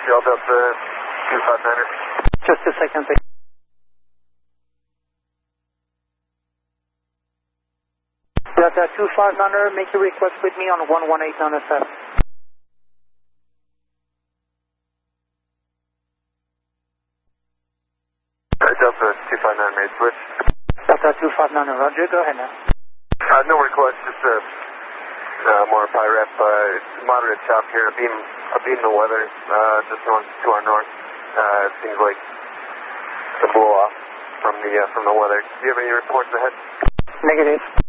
Montreal Delta 259er. Just a second. Delta 259er, make your request with me on 11897. Delta 259 made switch. Delta 259er, roger, go ahead now. No request, just more PIREP, moderate chop here, a beam the weather, just to our north. It seems like a blow off from the weather. Do you have any reports ahead? Negative.